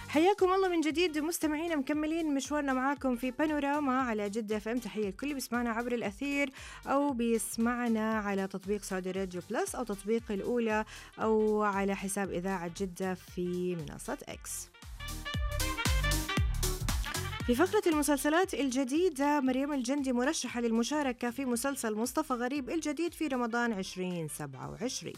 حياكم الله من جديد مستمعينا، مكملين مشوارنا معاكم في بانوراما على جدة اف ام. تحية الكل بيسمعنا عبر الأثير أو بيسمعنا على تطبيق سعودي راديو بلس أو تطبيق الأولى أو على حساب إذاعة جدة في منصة إكس. في فقرة المسلسلات الجديدة، مريم الجندي مرشحة للمشاركة في مسلسل مصطفى غريب الجديد في رمضان 2027.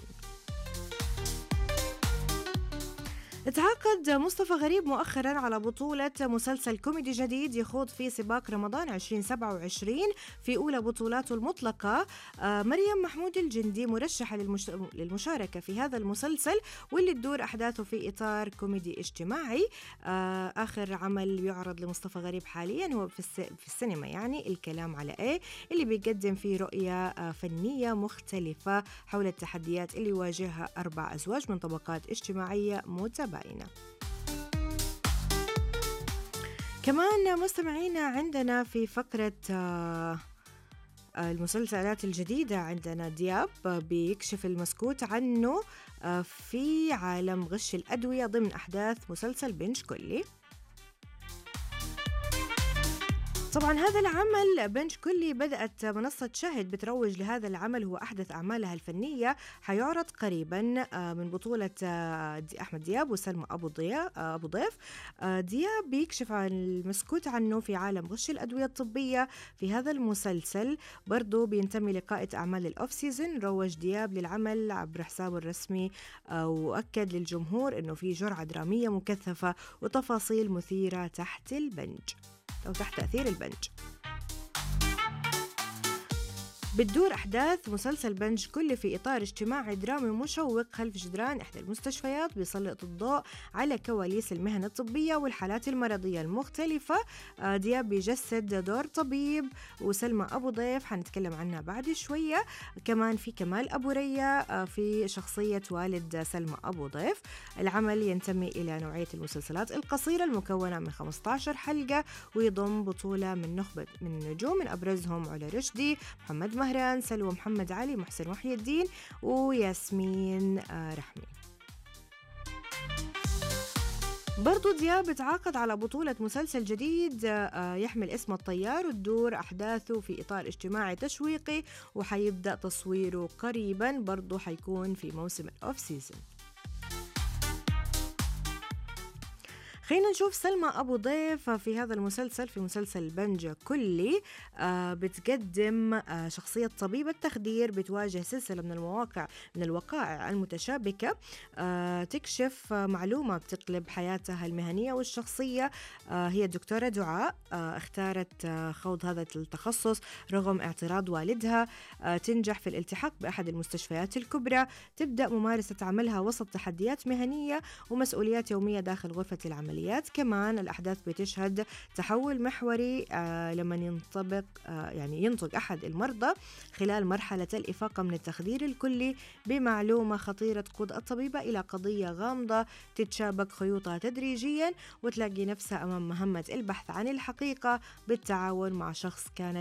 تعاقد مصطفى غريب مؤخرا على بطولة مسلسل كوميدي جديد يخوض في سباق رمضان 2027 في أولى بطولاته المطلقة. مريم محمود الجندي مرشحة للمشاركة في هذا المسلسل واللي تدور أحداثه في إطار كوميدي اجتماعي. آخر عمل يعرض لمصطفى غريب حاليا هو في السينما، يعني الكلام على إيه، اللي بيقدم فيه رؤية فنية مختلفة حول التحديات اللي يواجهها 4 أزواج من طبقات اجتماعية متباينة. كمان مستمعينا عندنا في فقرة المسلسلات الجديدة عندنا دياب بيكشف المسكوت عنه في عالم غش الأدوية ضمن أحداث مسلسل بنج كلي. طبعا هذا العمل بنج كلي بدأت منصة شاهد بتروج لهذا العمل، هو أحدث أعمالها الفنية، حيعرض قريبا من بطولة أحمد دياب وسلمى أبو ضيف. دياب بيكشف عن المسكوت عنه في عالم غش الأدوية الطبية. في هذا المسلسل برضو بينتمي لقائد أعمال الأوف سيزن. روج دياب للعمل عبر حسابه الرسمي وأكد للجمهور أنه في جرعة درامية مكثفة وتفاصيل مثيرة تحت البنج أو تحت تأثير البنج. بتدور أحداث مسلسل بنج كلي في إطار اجتماعي درامي مشوق خلف جدران إحدى المستشفيات، بيسلط الضوء على كواليس المهن الطبية والحالات المرضية المختلفة. دياب بيجسد دور طبيب، وسلمى أبو ضيف حنتكلم عنها بعد شوية. كمان في كمال أبو ريا في شخصية والد سلمى أبو ضيف. العمل ينتمي إلى نوعية المسلسلات القصيرة المكونة من 15 حلقة، ويضم بطولة من نخبة من نجوم من أبرزهم علا رشدي، محمد مهران، سلوى محمد علي، محسن وحي الدين، وياسمين رحمي. برضو دياب تعاقد على بطولة مسلسل جديد يحمل اسم الطيار، وتدور أحداثه في إطار اجتماعي تشويقي، وحيبدأ تصويره قريبا، برضو حيكون في موسم الأوف سيزن. خلينا نشوف سلمى أبو ضيف في هذا المسلسل. في مسلسل بنج كلي بتقدم شخصية طبيبة تخدير بتواجه سلسلة من الوقائع المتشابكة، تكشف معلومة بتقلب حياتها المهنية والشخصية. هي الدكتورة دعاء اختارت خوض هذا التخصص رغم اعتراض والدها. تنجح في الالتحاق بأحد المستشفيات الكبرى، تبدأ ممارسة عملها وسط تحديات مهنية ومسؤوليات يومية داخل غرفة العمليات. كمان الأحداث بتشهد تحول محوري لما ينطق أحد المرضى خلال مرحلة الإفاقة من التخدير الكلي بمعلومة خطيرة تقود الطبيبة إلى قضية غامضة تتشابك خيوطها تدريجيا، وتلاقي نفسها أمام مهمة البحث عن الحقيقة بالتعاون مع شخص كان